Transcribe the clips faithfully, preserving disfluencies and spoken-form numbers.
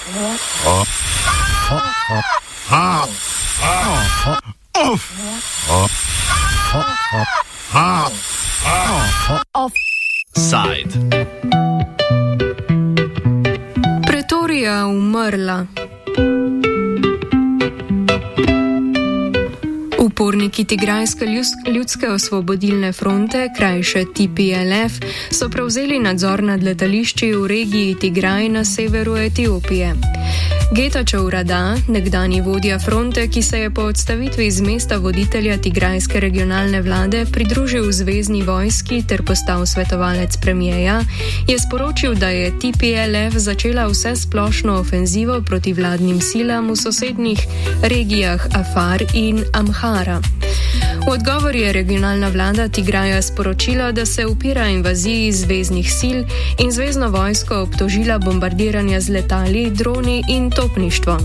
Offside. Pretorija umrla. Uporniki Tigrajske ljudske osvobodilne fronte, krajše T P L F, so prevzeli nadzor nad letališči v regiji Tigraj na severu Etiopije. Getachew Rada, nekdanji vodja fronte, ki se je po odstavitvi iz mesta voditelja tigrajske regionalne vlade pridružil zvezni vojski ter postal svetovalec premijeja, je sporočil, da je T P L F začela vse splošno ofenzivo proti vladnim silam v sosednjih regijah Afar in Amhara. V odgovor je regionalna vlada Tigraja sporočila, da se upira invaziji zveznih sil in zvezno vojsko obtožila bombardiranja z letali, droni in topništvom.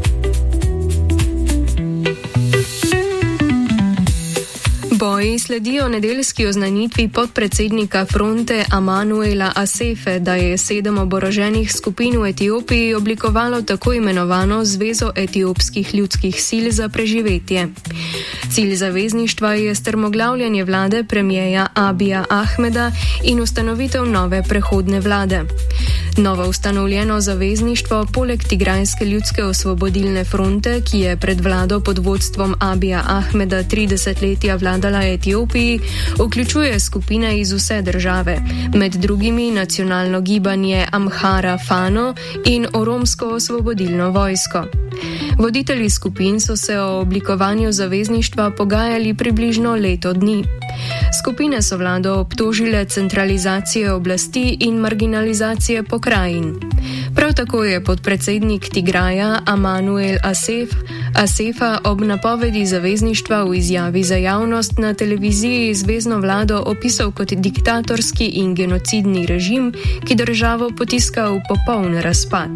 Boji sledijo nedeljski oznanitvi podpredsednika fronte Amanuela Asefe, da je sedem oboroženih skupin v Etiopiji oblikovalo tako imenovano Zvezo etiopskih ljudskih sil za preživetje. Cilj zavezništva je strmoglavljanje vlade premijeja Abija Ahmeda in ustanovitev nove prehodne vlade. Novo ustanovljeno zavezništvo poleg Tigrajske ljudske osvobodilne fronte, ki je pred vlado pod vodstvom Abija Ahmeda tri desetletja vladala Etiopiji, vključuje skupine iz vse države, med drugimi nacionalno gibanje Amhara Fano in Oromsko osvobodilno vojsko. Voditelji skupin so se o oblikovanju zavezništva pogajali približno leto dni. Skupine so vlado obtožile centralizacije oblasti in marginalizacije pokrajin. Prav tako je podpredsednik Tigraja Amanuel Asef, Asefa ob napovedi zavezništva v izjavi za javnost na televiziji zvezno vlado opisal kot diktatorski in genocidni režim, ki državo potiska v popoln razpad.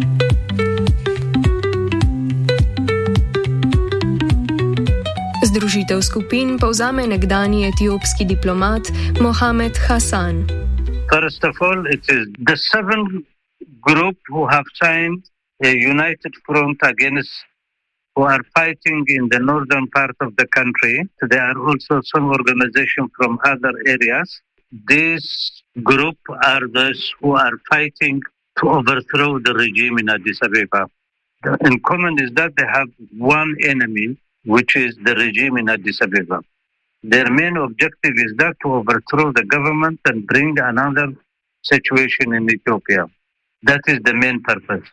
Združitev skupin povzame nekdanji etiopski diplomat Mohamed Hassan. First of all, it is the seven group who have signed a united front against who are fighting in the northern part of the country. There are also some organizations from other areas. This group are those who are fighting to overthrow the regime in Addis Ababa. In common is that they have one enemy, which is the regime in Addis Ababa. Their main objective is that to overthrow the government and bring another situation in Ethiopia. That is the main purpose.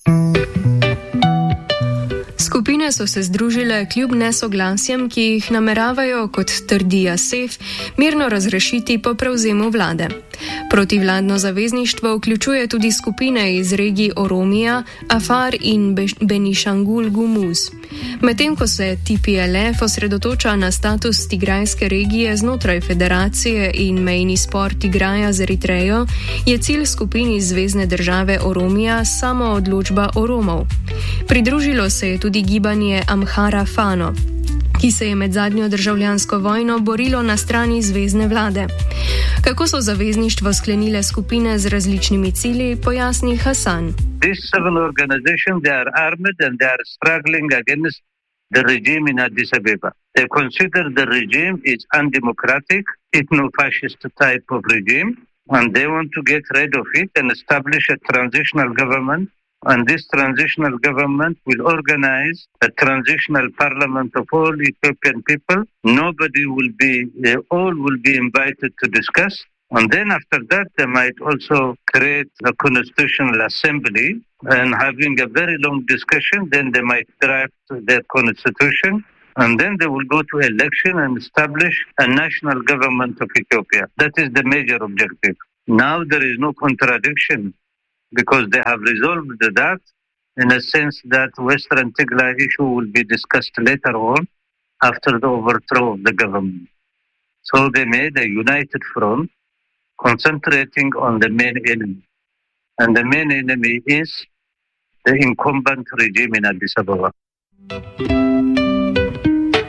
Skupine so se združile kljub nesoglasjem, ki jih nameravajo, kot trdi Asef, mirno razrešiti po prevzemu vlade. Protivladno zavezništvo vključuje tudi skupine iz regij Oromija, Afar in Benišangul Gumuz. Medtem ko se T P L F osredotoča na status tigrajske regije znotraj federacije in mejni spor Tigraja z Eritrejo, je cilj skupin iz zvezne države Oromija samo odločba Oromov. Pridružilo se je tudi gibanje Amhara Fano, ki se je med zadnjo državljansko vojno borilo na strani zvezne vlade. Kako so zavezništvo sklenile skupine z različnimi cilji, pojasni Hassan. These seven organizations, they are armed and they are struggling against the regime in Addis Ababa. They consider the regime is undemocratic, ethno-fascist type of regime, and they want to get rid of it and establish a transitional government. And this transitional government will organize a transitional parliament of all Ethiopian people. Nobody will be, they all will be invited to discuss. And then after that, they might also create a constitutional assembly and having a very long discussion. Then they might draft their constitution. And then they will go to election and establish a national government of Ethiopia. That is the major objective. Now there is no contradiction, because they have resolved that in a sense that Western Tigray issue will be discussed later on after the overthrow of the government. So they made a united front concentrating on the main enemy. And the main enemy is the incumbent regime in Addis Ababa.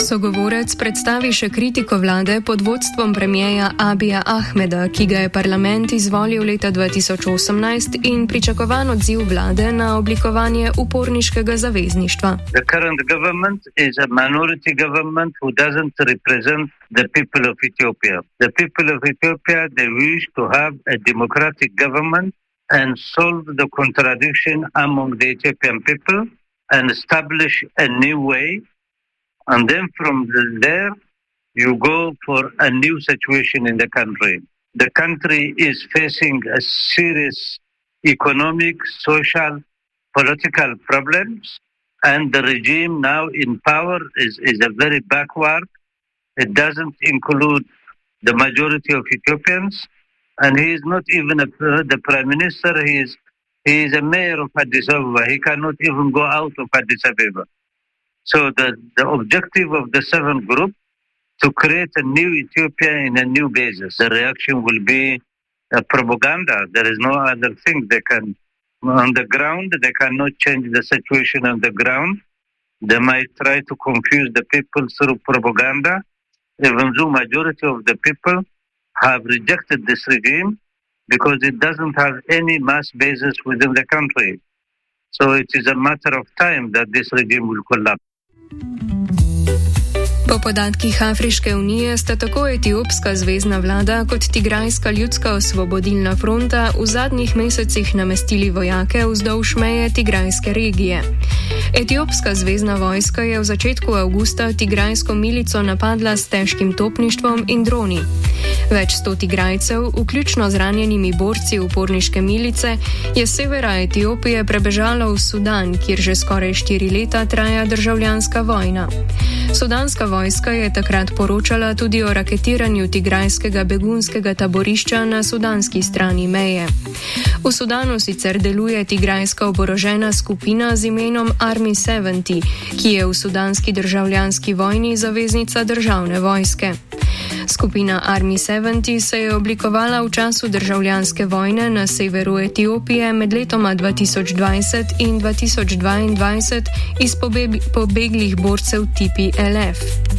Sogovorec predstavi še kritiko vlade pod vodstvom premijeja Abija Ahmeda, ki ga je parlament izvolil leta dva tisoč osemnajst, in pričakovan odziv vlade na oblikovanje uporniškega zavezništva. The current government is a minority government who doesn't represent the people of Ethiopia. The people of Ethiopia, they wish to have a democratic government and solve the contradiction among the Ethiopian people and establish a new way. And then from there, you go for a new situation in the country. The country is facing a serious economic, social, political problems, and the regime now in power is, is a very backward. It doesn't include the majority of Ethiopians, and he is not even a, the prime minister. He is, he is a mayor of Addis Ababa. He cannot even go out of Addis Ababa. So the, the objective of the seventh group to create a new Ethiopia in a new basis. The reaction will be uh, propaganda. There is no other thing they can on the ground. They cannot change the situation on the ground. They might try to confuse the people through propaganda, even though majority of the people have rejected this regime because it doesn't have any mass basis within the country. So it is a matter of time that this regime will collapse. Po podatkih Afriške unije sta tako etiopska zvezna vlada kot Tigrajska ljudska osvobodilna fronta v zadnjih mesecih namestili vojake vzdolž meje Tigrajske regije. Etiopska zvezna vojska je v začetku avgusta Tigrajsko milico napadla s težkim topništvom in droni. Več sto Tigrajcev, vključno z ranjenimi borci uporniške milice, je z severa Etiopije prebežalo v Sudan, kjer že skoraj štiri leta traja državljanska vojna. Sudanska vojska je takrat poročala tudi o raketiranju tigrajskega begunskega taborišča na sudanski strani meje. V Sudanu sicer deluje tigrajska oborožena skupina z imenom Army sedemdeset, ki je v sudanski državljanski vojni zaveznica državne vojske. Skupina Army sedemdeset se je oblikovala v času državljanske vojne na severu Etiopije med letoma dva tisoč dvajset in dva tisoč dvaindvajset iz pobeglih borcev T P L F.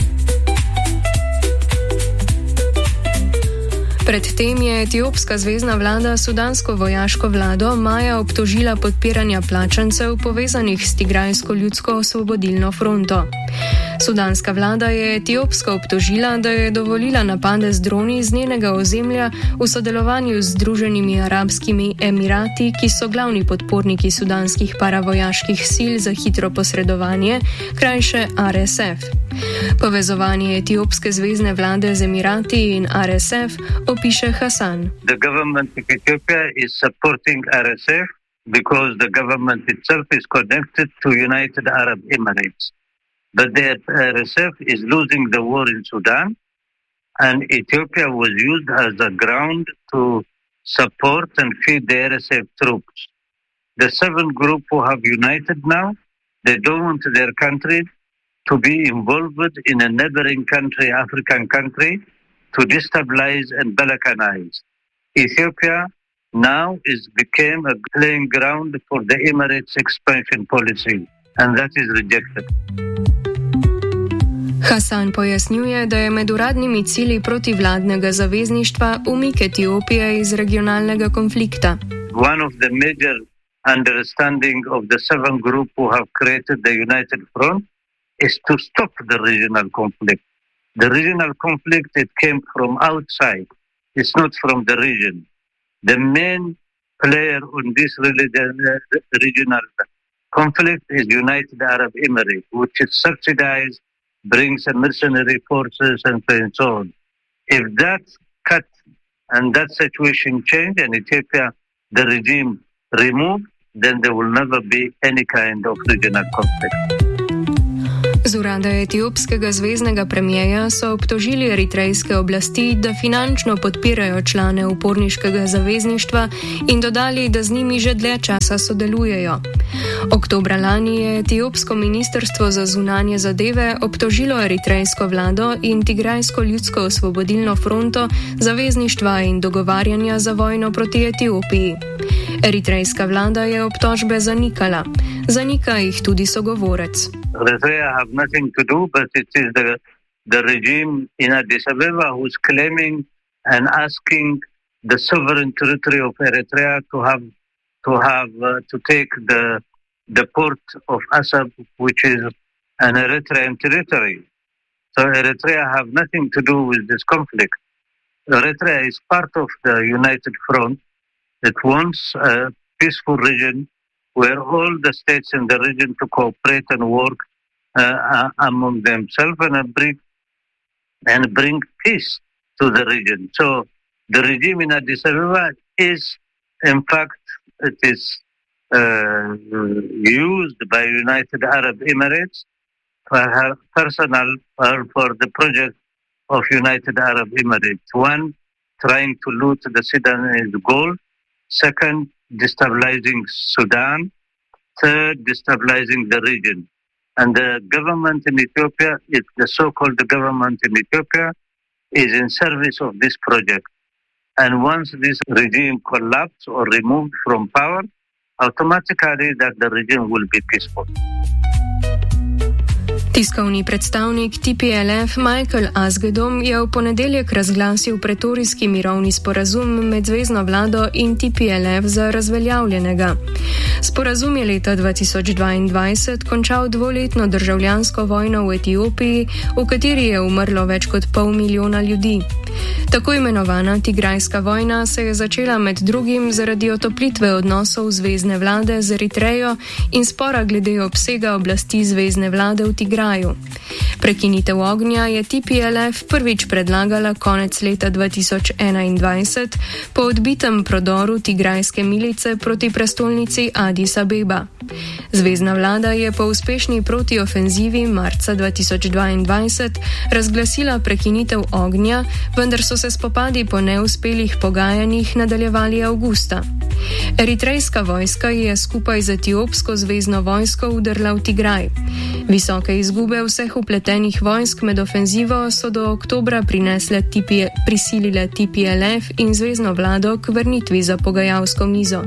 Predtem je etiopska zvezna vlada sudansko vojaško vlado maja obtožila podpiranja plačancev povezanih s Tigrajsko ljudsko osvobodilno fronto. Sudanska vlada je etiopsko obtožila, da je dovolila napade z droni z njenega ozemlja v sodelovanju z Združenimi arabskimi emirati, ki so glavni podporniki sudanskih paravojaških sil za hitro posredovanje, krajše R S F. Povezovanje etiopske zvezne vlade z emirati in R S F opiše Hasan. The government of Ethiopia is supporting R S F because the government itself is connected to United Arab Emirates. But the R S F is losing the war in Sudan, and Ethiopia was used as a ground to support and feed the R S F troops. The seven group who have united now, they don't want their country to be involved in a neighboring country, African country, to destabilize and balkanize. Ethiopia now is became a playing ground for the Emirates expansion policy, and that is rejected. Hasan pojasnjuje, da je med uradnimi cilji protivladnega zavezništva umik Etiopije iz regionalnega konflikta. One of the major understanding of the seven group who have created the United Front is to stop the regional conflict. The regional conflict, it came from outside. It's not from the region. The main player on this regional conflict is United Arab Emirates, which is subsidized, brings mercenary forces and so on. If that cut and that situation change and Ethiopia, the regime removed, then there will never be any kind of regional conflict. Z urada etiopskega zveznega premijeja so obtožili eritrejske oblasti, da finančno podpirajo člane uporniškega zavezništva in dodali, da z njimi že dlje časa sodelujejo. Oktobra lani je etiopsko ministrstvo za zunanje zadeve obtožilo eritrejsko vlado in Tigrajsko ljudsko osvobodilno fronto zavezništva in dogovarjanja za vojno proti Etiopiji. Eritrejska vlada je obtožbe zanikala. Zanika jih tudi sogovorec. Eritrea have nothing to do, but it is the, the regime in Addis Ababa who's claiming and asking the sovereign territory of Eritrea to have to have uh, to take the the port of Assab, which is an Eritrean territory. So Eritrea have nothing to do with this conflict. Eritrea is part of the United Front. It wants a peaceful region where all the states in the region to cooperate and work uh, among themselves and bring and bring peace to the region. So the regime in Addis Ababa is, in fact, it is uh, used by United Arab Emirates for her personal or for the project of United Arab Emirates. One, trying to loot the Sudanese gold. Second, destabilizing Sudan. Third, destabilizing the region. And the government in Ethiopia, it, the so-called government in Ethiopia, is in service of this project. And once this regime collapses or removed from power, automatically that the regime will be peaceful. Tiskovni predstavnik T P L F Michael Asgedom je v ponedeljek razglasil pretorijski mirovni sporazum med zvezno vlado in T P L F za razveljavljenega. Sporazum je leta dva tisoč dvaindvajset končal dvoletno državljansko vojno v Etiopiji, v kateri je umrlo več kot pol milijona ljudi. Tako imenovana Tigrajska vojna se je začela med drugim zaradi otoplitve odnosov zvezne vlade z Eritrejo in spora glede obsega oblasti zvezne vlade v Tigraju. Prekinitev ognja je T P L F prvič predlagala konec leta dva tisoč enaindvajset po odbitem prodoru tigrajske milice proti prestolnici Addis Abeba. Zvezna vlada je po uspešni protiofenzivi marca dva tisoč dvaindvajset razglasila prekinitev ognja, vendar so se spopadi po neuspelih pogajanjih nadaljevali avgusta. Eritrejska vojska je skupaj z etiopsko zvezno vojsko udrla v Tigraj. Visoke izgube vseh vpletenih vojsk med ofenzivo so do oktobra prinesle T P, prisilile T P L F in zvezno vlado k vrnitvi za pogajalsko mizo.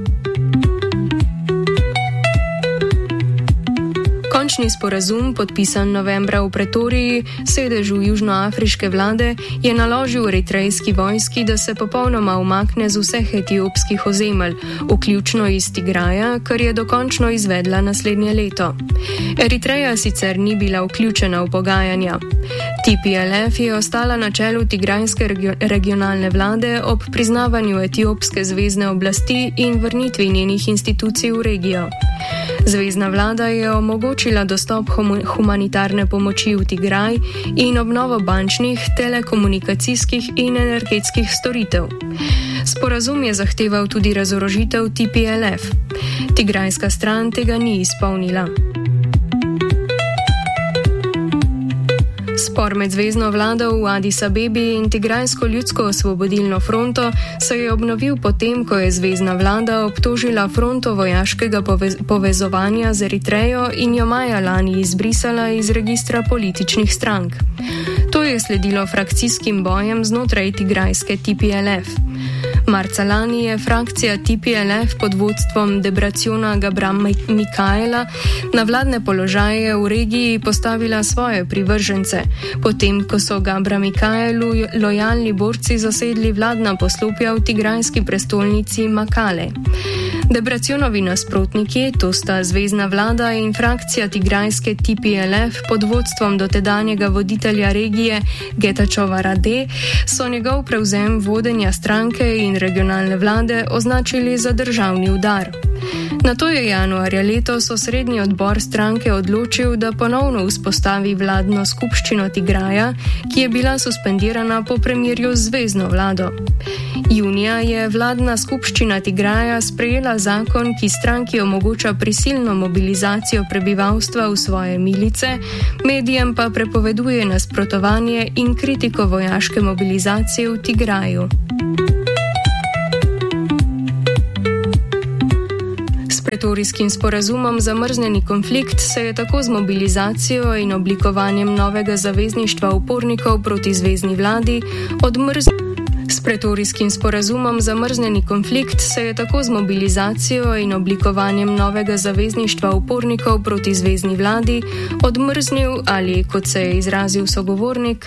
Končni sporazum, podpisan novembra v Pretoriji, sedežu južnoafriške vlade, je naložil eritrejski vojski, da se popolnoma umakne z vseh etiopskih ozemelj, vključno iz Tigraja, kar je dokončno izvedla naslednje leto. Eritreja sicer ni bila vključena v pogajanja. T P L F je ostala na čelu tigrajske regionalne vlade ob priznavanju etiopske zvezne oblasti in vrnitvi njenih institucij v regijo. Zvezna vlada je omogočila dostop humanitarne pomoči v Tigraj in obnovo bančnih, telekomunikacijskih in energetskih storitev. Sporazum je zahteval tudi razorožitev T P L F. Tigrajska stran tega ni izpolnila. Spor med zvezno vlado v Addis Abebi in Tigrajsko ljudsko osvobodilno fronto se je obnovil potem, ko je zvezna vlada obtožila fronto vojaškega povez povezovanja z Eritrejo in jo maja lani izbrisala iz registra političnih strank. To je sledilo frakcijskim bojem znotraj tigrajske T P L F. Marca lani je frakcija T P L F pod vodstvom Debraciona Gabra Mikaela na vladne položaje v regiji postavila svoje privržence, potem ko so Gabra Mikaelu lojalni borci zasedli vladna poslopja v tigrajski prestolnici Makale. Debracionovi nasprotniki, to sta zvezna vlada in frakcija tigrajske T P L F pod vodstvom dotedanjega voditelja regije Getačova Rade, so njegov prevzem vodenja stranke in regionalne vlade označili za državni udar. Nato je januarja letos osrednji odbor stranke odločil, da ponovno vzpostavi vladno skupščino Tigraja, ki je bila suspendirana po premirju z zvezno vlado. Junija je vladna skupščina Tigraja sprejela zakon, ki stranki omogoča prisilno mobilizacijo prebivalstva v svoje milice, medijem pa prepoveduje nasprotovanje in kritiko vojaške mobilizacije v Tigraju. S pretorijskim sporazumom zamrznjeni konflikt se je tako z mobilizacijo in oblikovanjem novega zavezništva upornikov proti zvezni vladi odmrznil. S pretorijskim sporazumom zamrznjeni konflikt se je tako z mobilizacijo in oblikovanjem novega zavezništva upornikov proti zvezni vladi odmrznil ali, kot se je izrazil sogovornik,